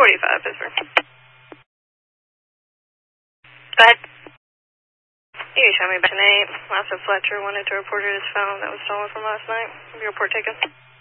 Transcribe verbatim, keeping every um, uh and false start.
forty-five, Pittsburgh. Go ahead. You can show me back in eight. Master Fletcher wanted to report his phone that was stolen from last night. Have your report taken?